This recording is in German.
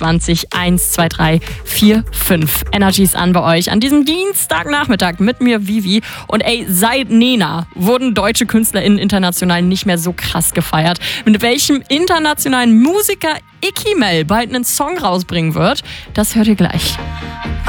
03020 12345. Energy ist an bei euch an diesem Dienstagnachmittag mit mir, Vivi. Und seit Nena wurden deutsche KünstlerInnen international nicht mehr so krass gefeiert. Mit welchem internationalen Musiker Icky Mel bald einen Song rausbringen wird, das hört ihr gleich.